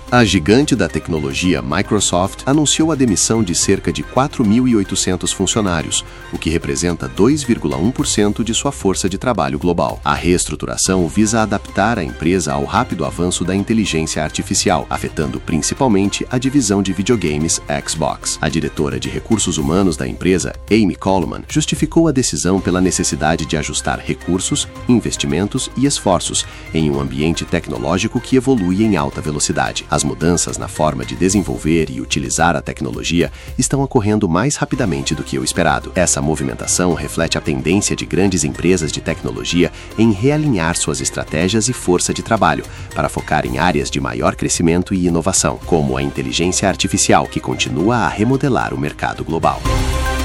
A gigante da tecnologia Microsoft anunciou a demissão de cerca de 4.800 funcionários, o que representa 2,1% de sua força de trabalho global. A reestruturação visa adaptar a empresa ao rápido avanço da inteligência artificial, afetando principalmente a divisão de videogames Xbox. A diretora de recursos humanos da empresa, Amy Coleman, justificou a decisão pela necessidade de ajustar recursos, investimentos e esforços em um ambiente tecnológico que evolui em alta velocidade. As mudanças na forma de desenvolver e utilizar a tecnologia estão ocorrendo mais rapidamente do que o esperado. Essa movimentação reflete a tendência de grandes empresas de tecnologia em realinhar suas estratégias e força de trabalho para focar em áreas de maior crescimento e inovação, como a inteligência artificial, que continua a remodelar o mercado global.